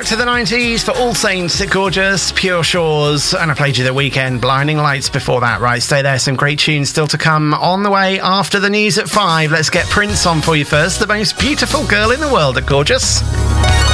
back to the 90s for All Saints, Gorgeous, Pure Shores, and I played you The Weekend, Blinding Lights before that. Right, stay there, some great tunes still to come on the way after the news at 5. Let's get Prince on for you first, the most beautiful girl in the world at Gorgeous.